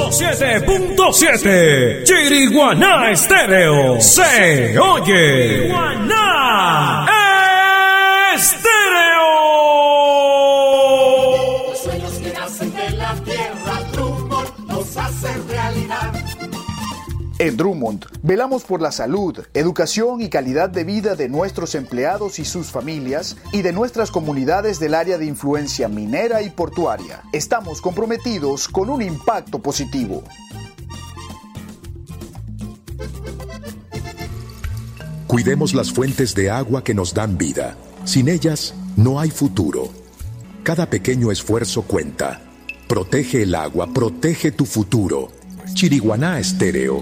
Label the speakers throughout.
Speaker 1: 107.7 Chiriguaná Estéreo. Se oye Chiriguaná Estéreo.
Speaker 2: Los sueños que nacen de la tierra, Drummond los hace realidad.
Speaker 3: En Drummond, velamos por la salud, educación y calidad de vida de nuestros empleados y sus familias y de nuestras comunidades del área de influencia minera y portuaria. Estamos comprometidos con un impacto positivo.
Speaker 4: Cuidemos las fuentes de agua que nos dan vida. Sin ellas, no hay futuro. Cada pequeño esfuerzo cuenta. Protege el agua, protege tu futuro. Chiriguaná Estéreo,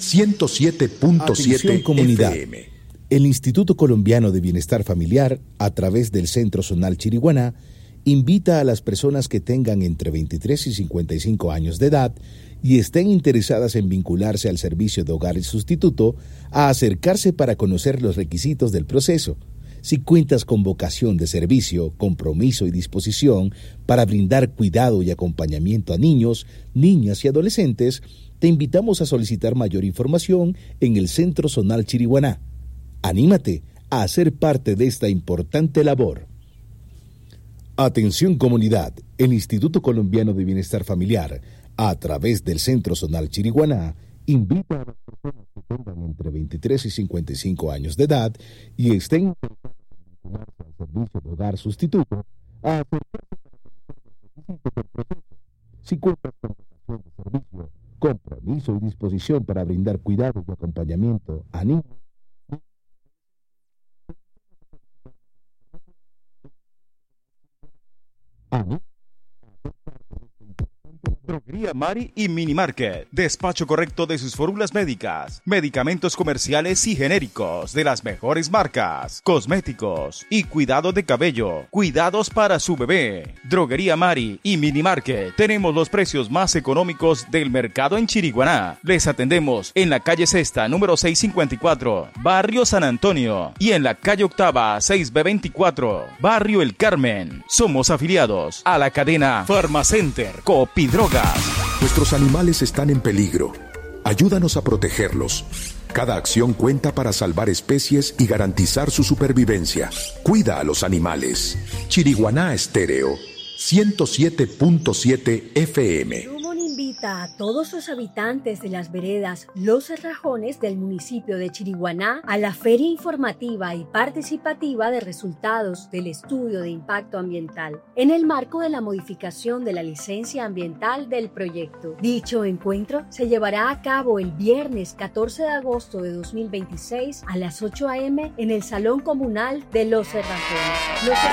Speaker 4: 107.7
Speaker 5: comunidad.
Speaker 4: FM.
Speaker 5: El Instituto Colombiano de Bienestar Familiar, a través del Centro Zonal Chiriguaná, invita a las personas que tengan entre 23 y 55 años de edad y estén interesadas en vincularse al servicio de hogar y sustituto a acercarse para conocer los requisitos del proceso. Si cuentas con vocación de servicio, compromiso y disposición para brindar cuidado y acompañamiento a niños, niñas y adolescentes, te invitamos a solicitar mayor información en el Centro Zonal Chiriguaná. Anímate a ser parte de esta importante labor. Atención comunidad, el Instituto Colombiano de Bienestar Familiar, a través del Centro Zonal Chiriguaná, invita a las personas que tengan entre 23 y 55 años de edad y estén interesadas en vincularse al servicio de hogar sustituto a acercarse para conocer los requisitos del proceso. Si cuentas con vocación de servicio, compromiso y disposición para brindar cuidado y acompañamiento a niños,
Speaker 6: Droguería Mari y Mini Market. Despacho correcto de sus fórmulas médicas, medicamentos comerciales y genéricos de las mejores marcas, cosméticos y cuidado de cabello, cuidados para su bebé. Droguería Mari y Mini Market. Tenemos los precios más económicos del mercado en Chiriguaná. Les atendemos en la calle Sexta, número 654, Barrio San Antonio, y en la calle Octava, 6B24, Barrio El Carmen. Somos afiliados a la cadena Farmacenter Copidrogas.
Speaker 4: Nuestros animales están en peligro. Ayúdanos a protegerlos. Cada acción cuenta para salvar especies y garantizar su supervivencia. Cuida a los animales. Chiriguaná Estéreo, 107.7 FM.
Speaker 7: Invita a todos los habitantes de las veredas Los Cerrajones del municipio de Chiriguaná a la feria informativa y participativa de resultados del estudio de impacto ambiental en el marco de la modificación de la licencia ambiental del proyecto. Dicho encuentro se llevará a cabo el viernes 14 de agosto de 2026 a las 8 a.m. en el Salón Comunal de Los Cerrajones. Los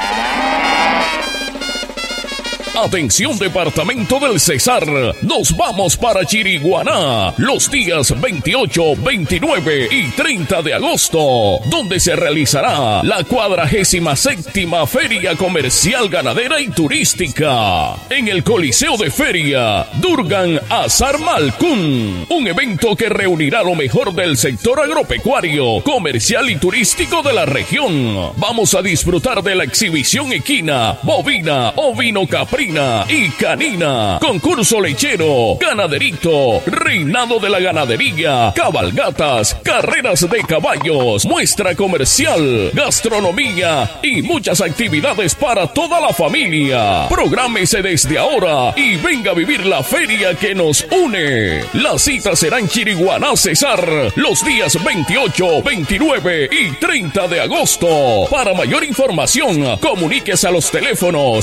Speaker 1: Atención departamento del Cesar, nos vamos para Chiriguaná los días 28, 29 y 30 de agosto, donde se realizará la 47ª Feria Comercial Ganadera y Turística en el Coliseo de Feria Durgan Azar Malcún, un evento que reunirá lo mejor del sector agropecuario, comercial y turístico de la región. Vamos a disfrutar de la exhibición equina, bovina, ovino caprina y canina, concurso lechero, ganaderito, reinado de la ganadería, cabalgatas, carreras de caballos, muestra comercial, gastronomía y muchas actividades para toda la familia. Prográmese desde ahora y venga a vivir la feria que nos une. La cita será en Chiriguaná Cesar los días 28, 29 y 30 de agosto. Para mayor información, comuníquese a los teléfonos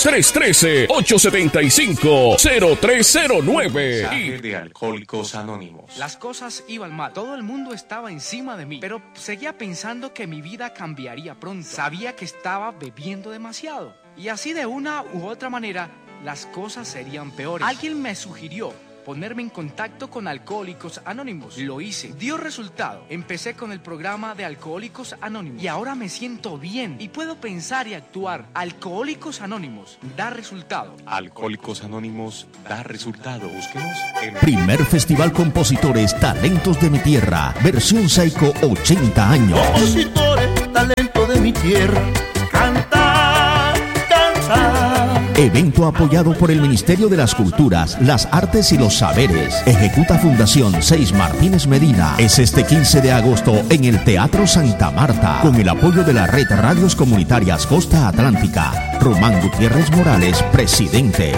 Speaker 1: 313-875-0309.
Speaker 8: De Alcohólicos Anónimos.
Speaker 9: Las cosas iban mal, todo el mundo estaba encima de mí, pero seguía pensando que mi vida cambiaría pronto. Sabía que estaba bebiendo demasiado y así de una u otra manera las cosas serían peores. Alguien me sugirió ponerme en contacto con Alcohólicos Anónimos. Lo hice, dio resultado. Empecé con el programa de Alcohólicos Anónimos y ahora me siento bien y puedo pensar y actuar. Alcohólicos Anónimos da resultado.
Speaker 8: Alcohólicos Anónimos da resultado. Búsquenos en
Speaker 10: Primer Festival Compositores Talentos de mi Tierra, versión Saico 80 años.
Speaker 2: Compositores, talento de mi tierra, cantar, danzar.
Speaker 10: Evento apoyado por el Ministerio de las Culturas, las Artes y los Saberes. Ejecuta Fundación 6 Martínez Medina. Es este 15 de agosto en el Teatro Santa Marta, con el apoyo de la Red Radios Comunitarias Costa Atlántica. Román Gutiérrez Morales, presidente.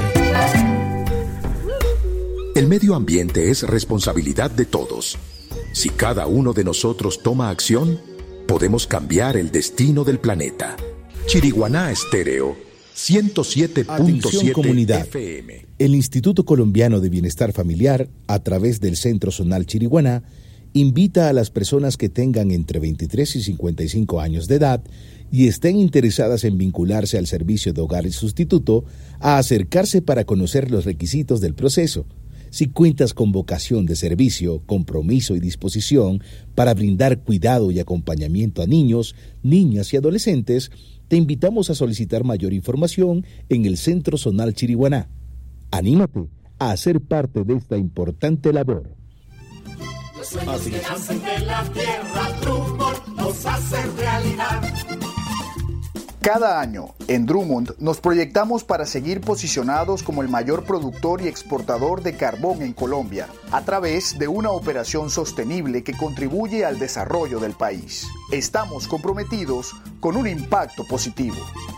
Speaker 4: El medio ambiente es responsabilidad de todos. Si cada uno de nosotros toma acción, podemos cambiar el destino del planeta. Chiriguaná Estéreo, 107.7
Speaker 5: comunidad.
Speaker 4: FM.
Speaker 5: El Instituto Colombiano de Bienestar Familiar, a través del Centro Zonal Chiriguaná, invita a las personas que tengan entre 23 y 55 años de edad y estén interesadas en vincularse al servicio de hogar y sustituto a acercarse para conocer los requisitos del proceso. Si cuentas con vocación de servicio, compromiso y disposición para brindar cuidado y acompañamiento a niños, niñas y adolescentes, te invitamos a solicitar mayor información en el Centro Zonal Chiriguaná. Anímate a ser parte de esta importante labor.
Speaker 2: Los sueños que nacen de la tierra, Drummond los hace realidad.
Speaker 3: Cada año, en Drummond, nos proyectamos para seguir posicionados como el mayor productor y exportador de carbón en Colombia, a través de una operación sostenible que contribuye al desarrollo del país. Estamos comprometidos con un impacto positivo.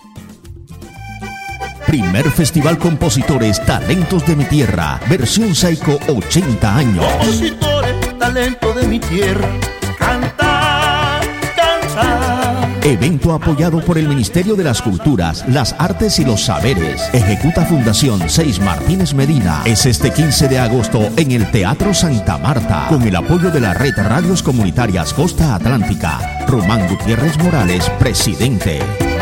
Speaker 10: Primer Festival Compositores Talentos de mi Tierra, versión Saico 80 años.
Speaker 11: Compositores, talento de mi tierra, cantar, cantar.
Speaker 10: Evento apoyado por el Ministerio de las Culturas, las Artes y los Saberes. Ejecuta Fundación 6 Martínez Medina. Es este 15 de agosto en el Teatro Santa Marta, con el apoyo de la Red Radios Comunitarias Costa Atlántica. Román Gutiérrez Morales, presidente.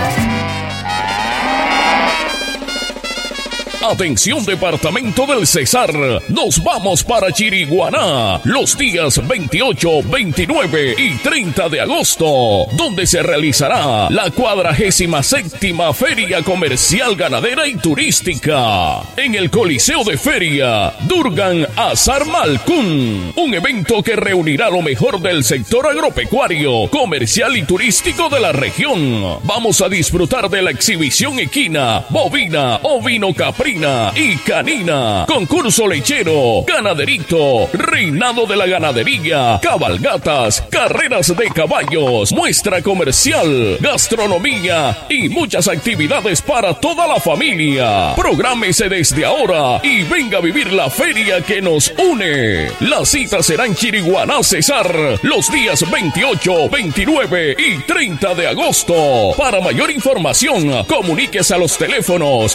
Speaker 1: Atención departamento del Cesar, nos vamos para Chiriguaná los días 28, 29 y 30 de agosto, donde se realizará la 47ª Feria Comercial Ganadera y Turística en el Coliseo de Feria Durgan Azar Malcún, un evento que reunirá lo mejor del sector agropecuario, comercial y turístico de la región. Vamos a disfrutar de la exhibición equina, bovina, ovino caprina y canina, concurso lechero, ganaderito, reinado de la ganadería, cabalgatas, carreras de caballos, muestra comercial, gastronomía y muchas actividades para toda la familia. Prográmese desde ahora y venga a vivir la feria que nos une. La cita será en Chiriguaná, Cesar, los días 28, 29 y 30 de agosto. Para mayor información, comuníquese a los teléfonos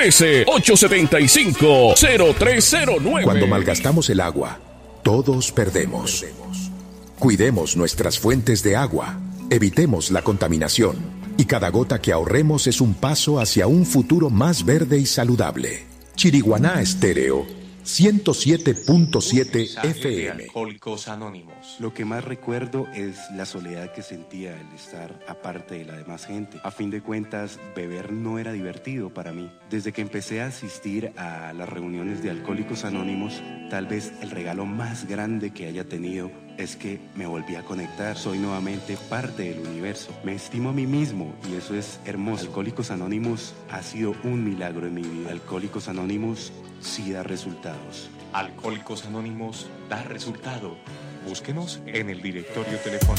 Speaker 1: 313-875-0309.
Speaker 4: Cuando malgastamos el agua, todos perdemos. Cuidemos nuestras fuentes de agua, evitemos la contaminación, y cada gota que ahorremos es un paso hacia un futuro más verde y saludable. Chiriguaná Estéreo, 107.7 FM.
Speaker 8: Alcohólicos Anónimos.
Speaker 12: Lo que más recuerdo es la soledad que sentía al estar aparte de la demás gente. A fin de cuentas, beber no era divertido para mí. Desde que empecé a asistir a las reuniones de Alcohólicos Anónimos, tal vez el regalo más grande que haya tenido es que me volví a conectar. Soy nuevamente parte del universo. Me estimo a mí mismo y eso es hermoso. Alcohólicos Anónimos ha sido un milagro en mi vida. Alcohólicos Anónimos sí da resultados.
Speaker 8: Alcohólicos Anónimos da resultado. Búsquenos en el directorio telefónico